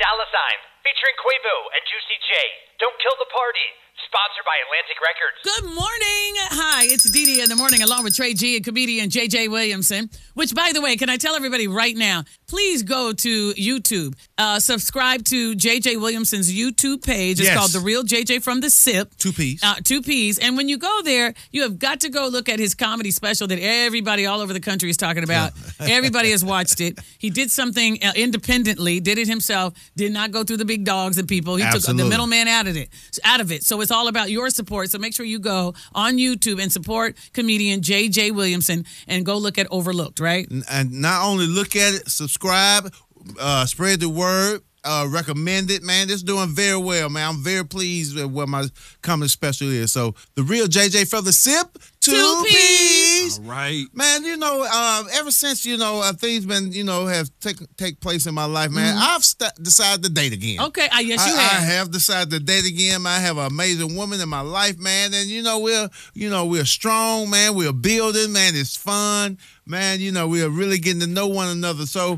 $, featuring Quavo and Juicy J. Don't Kill the Party. Sponsored by Atlantic Records. Good morning. Hi, it's Dee Dee in the morning along with Trey G and comedian JJ Williamson. Which, by the way, can I tell everybody right now, please go to YouTube. Subscribe to JJ Williamson's YouTube page. It's called The Real JJ from the SIP. 2 P's. 2 P's. And when you go there, you have got to go look at his comedy special that everybody all over the country is talking about. Everybody has watched it. He did something independently, did it himself, did not go through the big dogs and people. He took the middleman out of it. So it's all about your support. So make sure you go on YouTube and support comedian JJ Williamson and go look at Overlooked, right? And not only look at it, subscribe, spread the word, recommend it, man. It's doing very well, man. I'm very pleased with what my comedy special is. So The Real JJ from the SIP, 2 P's. All right. Man, ever since, things been, have take place in my life, man, I've decided to date again. Okay. Yes, you have. I have decided to date again, man. I have an amazing woman in my life, man. And, we're strong, man. We're building, man. It's fun. Man, we're really getting to know one another. So,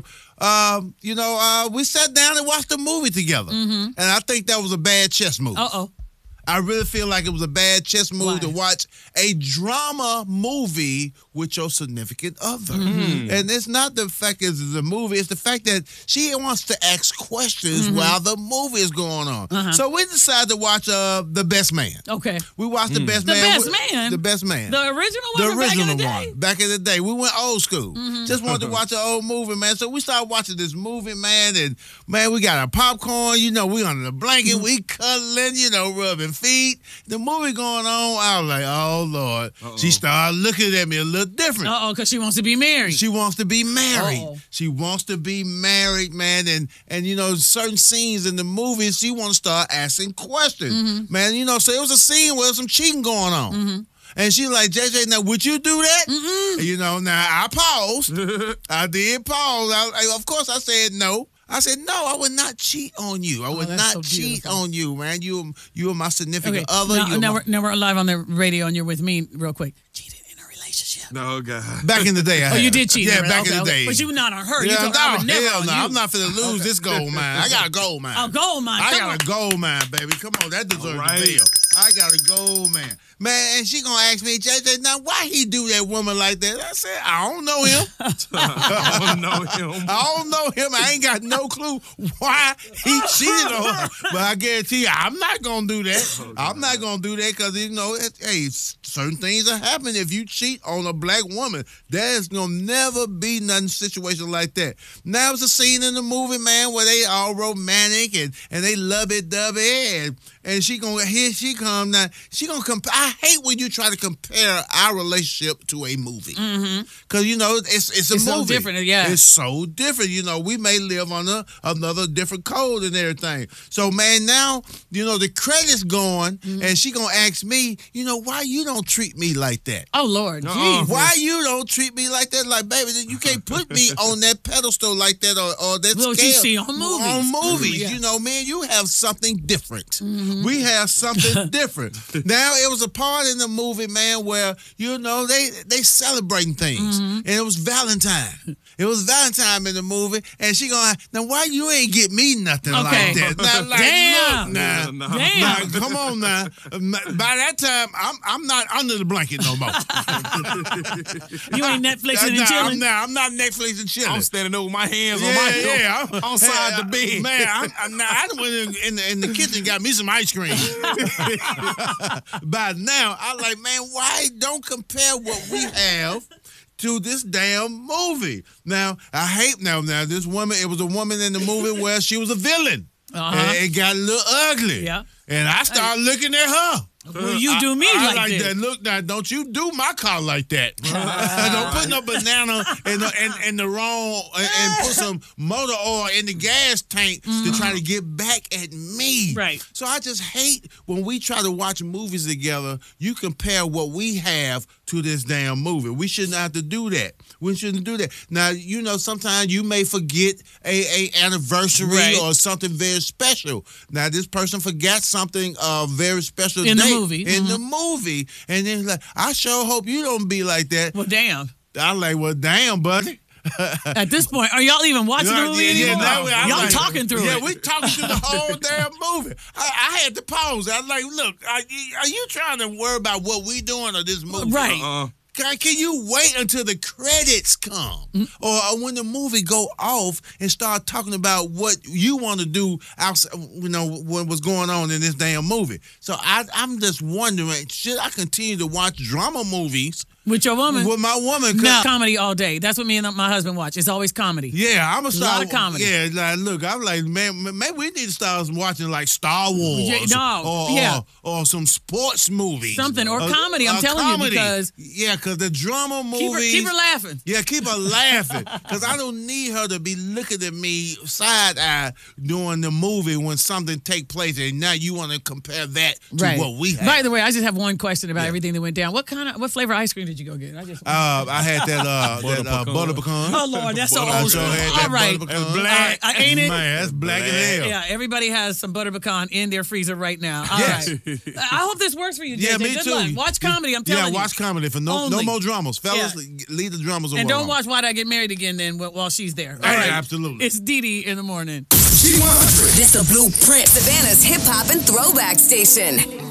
we sat down and watched a movie together. And I think that was a bad chess move. Uh-oh. I really feel like it was a bad chess move to watch a drama movie with your significant other. And it's not the fact that it's a movie, it's the fact that she wants to ask questions while the movie is going on. So we decided to watch The Best Man. Okay. We watched The Best Man. The Best Man? The Best Man. The original one? The original one. Back in the day. We went old school. Just wanted to watch an old movie, man. So we started watching this movie, man, and, man, we got our popcorn, we under the blanket, we cuddling, rubbing feet. The movie going on, I was like, oh, Lord. She started looking at me a little different. Because she wants to be married. She wants to be married. She wants to be married, man. And certain scenes in the movie, she want to start asking questions. Man, so it was a scene where some cheating going on. And she like, JJ, now, would you do that? Now, I paused. I did pause. Of course, I said no. I said, no, I would not cheat on you. I would not cheat on you, man. You are my significant other. Now we're live on the radio and you're with me real quick. Cheated in a relationship. No, God. Back in the day, I had. You did cheat. Yeah, back in the day. But you were not on her. Yeah, hell no. I'm not finna lose this gold mine. I got a gold mine. A gold mine. I got a gold mine, baby. Come on, that deserves a bill. I got a gold man. Man, and she gonna ask me, JJ, now why he do that woman like that? I said, I don't know him. I don't know him. I ain't got no clue why he cheated on her. But I guarantee you, I'm not gonna do that. I'm not gonna do that because, hey, certain things are happening if you cheat on a black woman. There's gonna never be nothing situation like that. Now, it's a scene in the movie, man, where they all romantic and they lovey-dovey and she gonna, here she come now. She gonna compare. I hate when you try to compare our relationship to a movie. Because, it's a movie. It's so different, yeah. It's so different. We may live on another different code and everything. So, man, now, the credit's going, and she gonna ask me, why you don't treat me like that? Oh, Lord. Jeez. Why you don't treat me like that? Like, baby, you can't put me on that pedestal like that or that scale. What you see on movies. On movies. Man, you have something different. We have something different. Now, it was a part in the movie, man, where, they celebrating things. And it was Valentine. It was Valentine in the movie. And she going, now, why you ain't get me nothing like that? Now, like, damn. Look, now, come on now. By that time, I'm not under the blanket no more. You ain't Netflixing and chilling? I'm not Netflixing and chilling. I'm standing over my hands on my hip, on side the bed. Man, I went in the kitchen and got me some ice cream. By now, I like, man, why don't compare what we have to this damn movie? Now, I hate now this woman, it was a woman in the movie where she was a villain. And it got a little ugly. Yeah. And I started looking at her. Well, you do me I like that. Look, now, don't you do my car like that. Don't put no banana in the wrong and put some motor oil in the gas tank to try to get back at me. Right. So I just hate when we try to watch movies together, you compare what we have to this damn movie. We shouldn't have to do that. We shouldn't do that. Now, sometimes you may forget a anniversary or something very special. Now, this person forgot something very special in day. In the movie. And then like, I sure hope you don't be like that. Well, damn. I'm like, well, damn, buddy. At this point, are y'all even watching the movie anymore? Y'all talking through it. Yeah, we talking through the whole damn movie. I had to pause. I was like, look, are you trying to worry about what we doing or this movie? Right. Can you wait until the credits come, or when the movie go off and start talking about what you want to do outside? You know what was going on in this damn movie. So I'm just wondering, should I continue to watch drama movies with your woman? With my woman? No, comedy all day. That's what me and my husband watch. It's always comedy. Yeah, I'm a lot of comedy. Yeah, like, look, I'm like, man, maybe we need to start watching like Star Wars, or some sports movies, something, or comedy. I'm telling you, because because the drama movies keep her laughing. Yeah, keep her laughing, because I don't need her to be looking at me side eye during the movie when something take place, and now you want to compare that to what we have. By the way, I just have one question about everything that went down. What flavor ice cream did you go get? I had that butter pecan. Oh Lord, that's so old school. All right, black. Ain't it? Man, that's black as hell. Yeah, everybody has some butter pecan in their freezer right now. All right. I hope this works for you, JJ. Yeah, me Good too. luck. Watch comedy. I'm telling you. Yeah, watch comedy for no more dramas, fellas. Leave the dramas alone. And don't watch Why'd I Get Married Again then while she's there. All right, absolutely. It's Dee Dee in the morning. G100. This the Blueprint, Savannah's hip hop and throwback station.